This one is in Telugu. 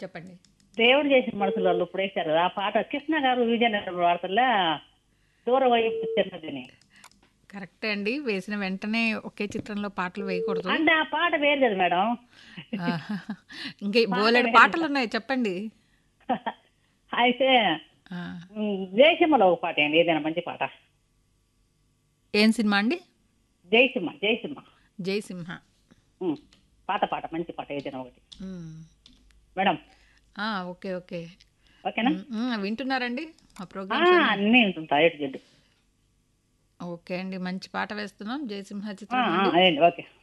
చెప్పండి. దేవుడు చేసిన మనుషులు వాళ్ళు ఇప్పుడు వేశారు కదా, ఆ పాట కృష్ణ గారు విజయనగరం వార్తల్లో దూర వైపు చిన్నదని. కరెక్టే అండి. వేసిన వెంటనే ఒకే చిత్రంలో పాటలు వేయకూడదు. అంటే ఆ పాట వేరు కదా మేడం. ఆహా! ఇంక పాట బోలెడు వేరు కదా. పాటలున్నాయి చెప్పండి. అయితే ఆ! జయసింహలో ఒక పాట అండి, ఏదైనా మంచి పాట. ఏం సినిమా అండి? జయసింహ జయసింహ. 'జయసింహ'. ఉమ్, పాత పాట మంచి పాట ఏదైనా ఒకటి హ్మ్. మేడం. ఓకే. ఓకే. ఓకేనా. వింటున్నారండి మా ప్రోగ్రామ్స్ అన్నీ? అన్నీ ఉంటుంటాయి ఎటు జడ్డు. ఓకే అండి. మంచి పాట వేస్తున్నాం 'జయసింహ' చిత్రం నుండి. అదేండి ఓకే.